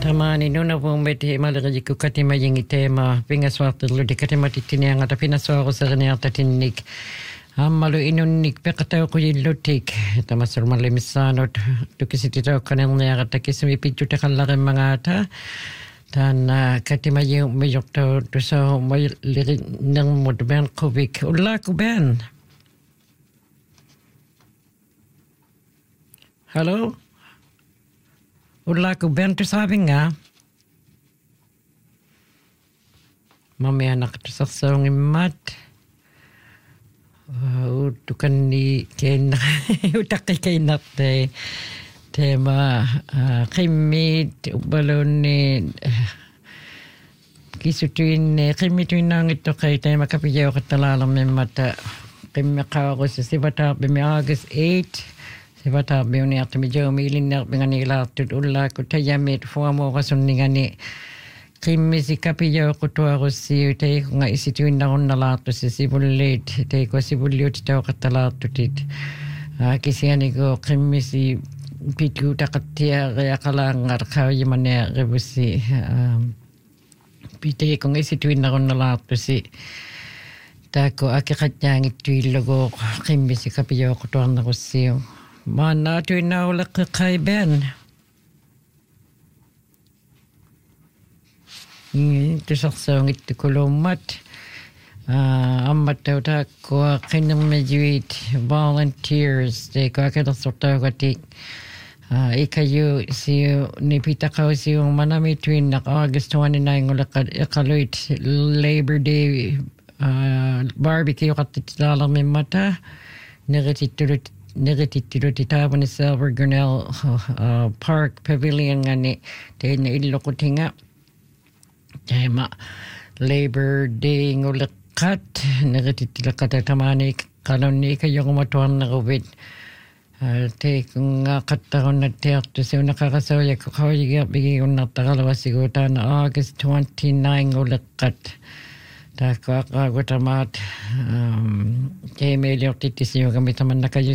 Tamani nuna vuometi maleriku katima jingi teema pingaswartellu di katimatitiniangata pinaswaarusarniarta tinnik ammalu inunnik peqataukujillutik tamasurmallimissaanut tukisititaukkanerniarata kismi pittuteqallarimmangaata taana katimaji mijortau tusa moylirinnermut ben quvik ullaaku ben. Hello? Ullaaku ben tusavinga? Mami anak tusarsaungimmat. Utukan ni kena utakay kainate tema kimit balone kisutuin kimituin nang ito kay tema kapiyaw katalalam mata kimakaw sa sibata bimi August 8 sibata biuni at medyo milin binganila tutula ko tayamit fuamo kasuningani Kimisi kapiyo kutua si te nga isituin na on nalato si sibulit te ko sibuliot tao katalato tit kisiani ko kimisi pitu takatia kaya kalangar kaya mane rebusi pite ko nga isituin na on nalato si tako akikatyang ituilogo kimisi kapiyo kutua na ko siyo mana tuin na ulak kay Ben. Tusarsaung ittukulumat ammattauta ko qinnermajuit volunteers te ko akadersortaugatik ikayu siu nipitaqausiu manamituinnaq August 29 ulaqat iqaluit Labor Day barbecue qattitalaarmimmata neritittulut taavani Silver Grinnell Park Pavilion ngani teina illoqutinga tema Labor Day ngulekat neritittilaqata tamani qalunni kayongumatuan naquvit te kunga qattaqunna teartu siunaqaqasauya qawiga bigiunnartaqalawasigu taana August 29 ngulekat taaqaqagutamat teemeliortittisiugamitamanna